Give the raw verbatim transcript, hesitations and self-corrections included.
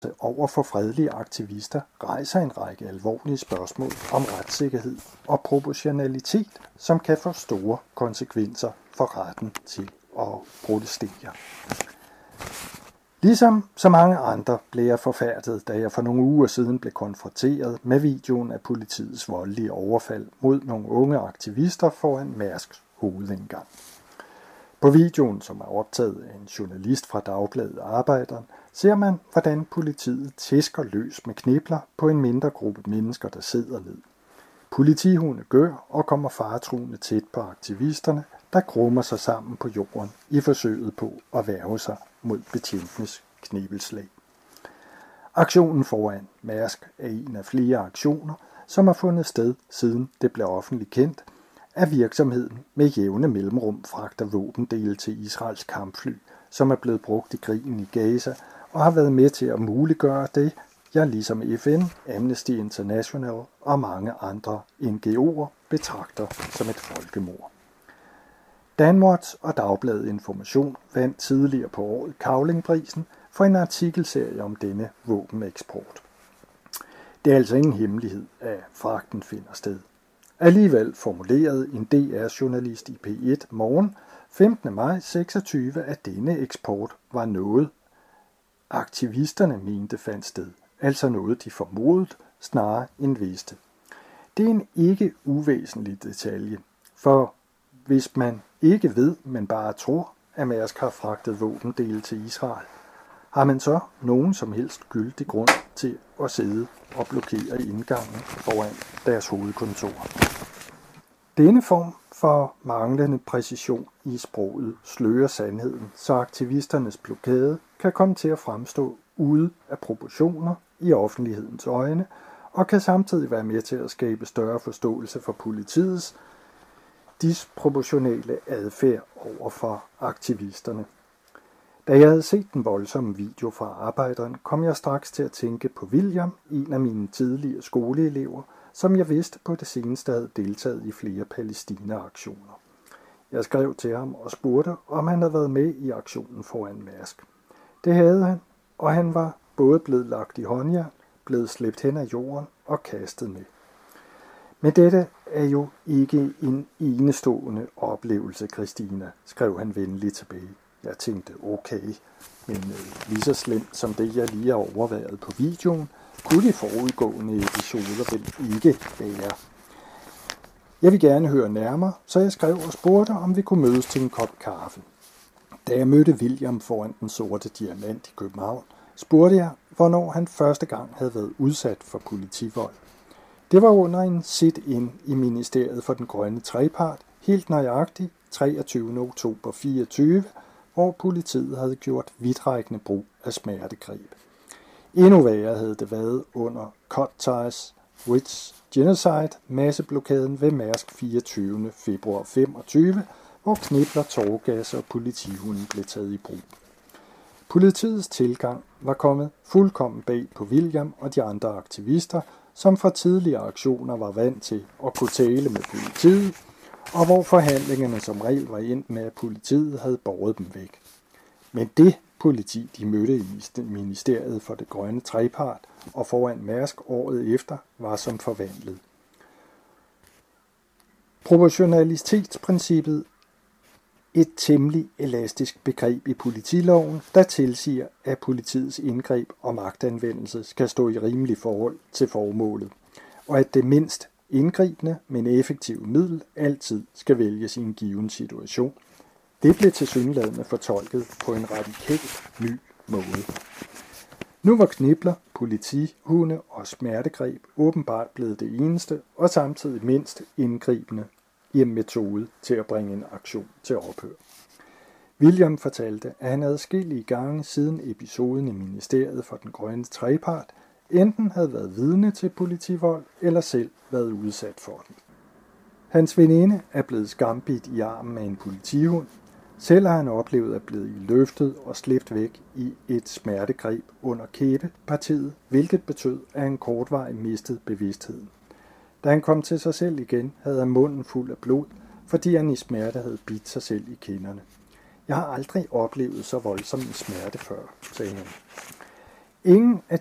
over for fredelige aktivister rejser en række alvorlige spørgsmål om retssikkerhed og proportionalitet, som kan få store konsekvenser for retten til at protestere. Ligesom så mange andre blev jeg forfærdet, da jeg for nogle uger siden blev konfronteret med videoen af politiets voldelige overfald mod nogle unge aktivister foran Mærsks hovedindgang. På videoen, som er optaget af en journalist fra Dagbladet Arbejderen, ser man, hvordan politiet tæsker løs med knipler på en mindre gruppe mennesker, der sidder ned. Politihunde gør og kommer faretruende tæt på aktivisterne, der krummer sig sammen på jorden i forsøget på at værge sig mod betjentenes knebelslag. Aktionen foran Mærsk er en af flere aktioner, som har fundet sted siden det blev offentligt kendt, at virksomheden med jævne mellemrum fragter våbendele til Israels kampfly, som er blevet brugt i krigen i Gaza, og har været med til at muliggøre det, jeg ligesom F N, Amnesty International og mange andre N G O'er betragter som et folkemord. Danwatch og Dagbladet Information vandt tidligere på året Cavlingprisen for en artikelserie om denne våbeneksport. Det er altså ingen hemmelighed, at fragten finder sted. Alligevel formulerede en D R-journalist i P et Morgen femtende maj seksogtyve, at denne eksport var noget, aktivisterne mente fandt sted, altså noget de formodede snarere end vidste. Det er en ikke uvæsentlig detalje, for hvis man ikke ved, men bare tror, at Mærsk har fragtet våbendele til Israel, har man så nogen som helst gyldig grund til at sidde og blokere indgangen foran deres hovedkontor. Denne form for manglende præcision i sproget slører sandheden, så aktivisternes blokade kan komme til at fremstå ude af proportioner i offentlighedens øjne, og kan samtidig være med til at skabe større forståelse for politiets disproportionale adfærd over for aktivisterne. Da jeg havde set den voldsomme video fra Arbejderen, kom jeg straks til at tænke på William, en af mine tidligere skoleelever, som jeg vidste på det seneste havde deltaget i flere Palæstina-aktioner. Jeg skrev til ham og spurgte, om han havde været med i aktionen foran Mærsk. Det havde han, og han var både blevet lagt i håndjern, blevet slæbt hen ad jorden og kastet med. Men dette er jo ikke en enestående oplevelse, Christina, skrev han venligt tilbage. Jeg tænkte, okay, men øh, lige så slemt som det, jeg lige har overværet på videoen, kunne de forudgående episoder vel ikke være. Jeg vil gerne høre nærmere, så jeg skrev og spurgte, om vi kunne mødes til en kop kaffe. Da jeg mødte William foran Den Sorte Diamant i København, spurgte jeg, hvornår han første gang havde været udsat for politivold. Det var under en sit-in i Ministeriet for den Grønne Trepart, helt nøjagtigt treogtyvende oktober fireogtyve, hvor politiet havde gjort vidtrækkende brug af smertegreb. Endnu værre havde det været under Cut Ties Witch Genocide, masseblokaden ved Mærsk fireogtyvende februar femogtyve, hvor knipler, tåregas og politihunden blev taget i brug. Politiets tilgang var kommet fuldkommen bag på William og de andre aktivister, som fra tidligere aktioner var vant til at kunne tale med politiet, og hvor forhandlingerne som regel var endt med, at politiet havde båret dem væk. Men det politi, de mødte i Ministeriet for det Grønne Trepart og foran Mærsk året efter, var som forvandlet. Proportionalitetsprincippet, et temmelig elastisk begreb i politiloven, der tilsiger, at politiets indgreb og magtanvendelse skal stå i rimelig forhold til formålet, og at det mindst indgribende, men effektive middel altid skal vælges i en given situation. Det blev tilsyneladende fortolket på en radikalt ny måde. Nu var knipler, politihunde og smertegreb åbenbart blevet det eneste og samtidig mindst indgribende i en metode til at bringe en aktion til ophør. William fortalte, at han adskillige gange siden episoden i Ministeriet for den Grønne Trepart enten havde været vidne til politivold eller selv været udsat for den. Hans veninde er blevet skambidt i armen af en politihund. Selv har han oplevet at blive løftet og slæbt væk i et smertegreb under kæbepartiet, hvilket betød, at han kortvarigt mistede bevidstheden. Da han kom til sig selv igen, havde han munden fuld af blod, fordi han i smerte havde bidt sig selv i kinderne. Jeg har aldrig oplevet så voldsom en smerte før, sagde han. Ingen af